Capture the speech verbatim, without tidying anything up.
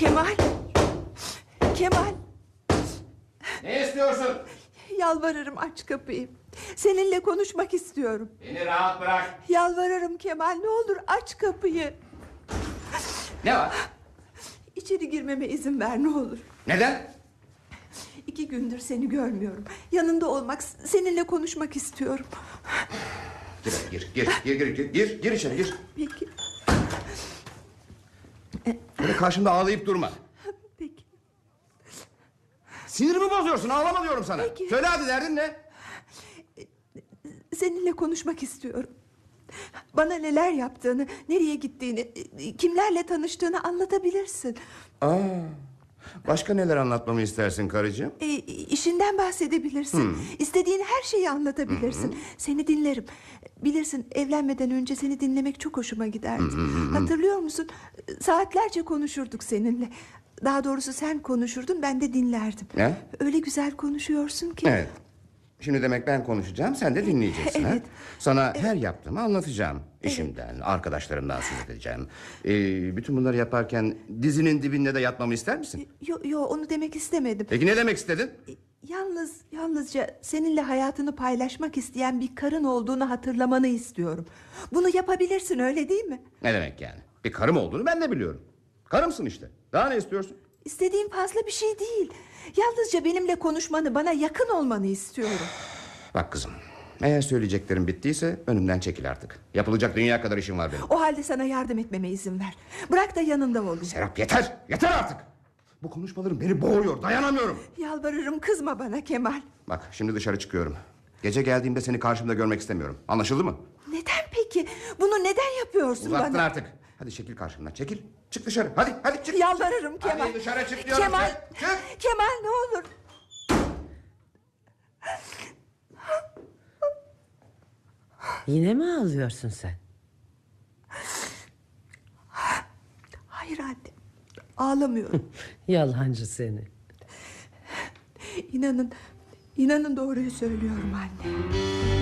Kemal. Kemal. Ne istiyorsun? Yalvarırım, aç kapıyı. Seninle konuşmak istiyorum. Beni rahat bırak. Yalvarırım Kemal, ne olur aç kapıyı. Ne var? İçeri girmeme izin ver ne olur. Neden? İki gündür seni görmüyorum. Yanında olmak, seninle konuşmak istiyorum. Gir, gir, gir, gir, gir, gir, gir içeri, gir. Peki. Böyle karşımda ağlayıp durma. Peki. Sinirimi bozuyorsun, ağlama diyorum sana. Peki. Söyle hadi, derdin ne? Seninle konuşmak istiyorum. Bana neler yaptığını, nereye gittiğini, kimlerle tanıştığını anlatabilirsin. Aa, başka neler anlatmamı istersin karıcığım? E, işinden bahsedebilirsin. Hmm. İstediğin her şeyi anlatabilirsin. Hmm. Seni dinlerim. Bilirsin, evlenmeden önce seni dinlemek çok hoşuma giderdi. Hmm. Hatırlıyor musun? Saatlerce konuşurduk seninle. Daha doğrusu sen konuşurdun, ben de dinlerdim. Ne? Öyle güzel konuşuyorsun ki. Evet. Şimdi demek ben konuşacağım, sen de dinleyeceksin. Evet. Ha? Sana her yaptığımı anlatacağım. İşimden, arkadaşlarımdan söz edeceğim. Ee, bütün bunları yaparken dizinin dibinde de yatmamı ister misin? Yo, yo, onu demek istemedim. Peki ne demek istedin? Yalnız, yalnızca seninle hayatını paylaşmak isteyen bir karın olduğunu hatırlamanı istiyorum. Bunu yapabilirsin, öyle değil mi? Ne demek yani? Bir karım olduğunu ben de biliyorum. Karımsın işte. Daha ne istiyorsun? İstediğim fazla bir şey değil. Yalnızca benimle konuşmanı, bana yakın olmanı istiyorum. Bak kızım, eğer söyleyeceklerim bittiyse önümden çekil artık. Yapılacak dünya kadar işim var benim. O halde sana yardım etmeme izin ver. Bırak da yanında olayım. Serap yeter, yeter artık. Bu konuşmalarım beni boğuyor, dayanamıyorum. Yalvarırım, kızma bana Kemal. Bak, şimdi dışarı çıkıyorum. Gece geldiğimde seni karşımda görmek istemiyorum. Anlaşıldı mı? Neden peki? Bunu neden yapıyorsun Uzattın bana? artık. Hadi çekil karşımdan, çekil. Çık dışarı, hadi, hadi çık. Yalvarırım Kemal. Hadi dışarı çık diyorum. Kemal, Çık, çık. Kemal ne olur. Yine mi ağlıyorsun sen? Hayır anne, ağlamıyorum. Yalancı seni. İnanın, inanın doğruyu söylüyorum anne.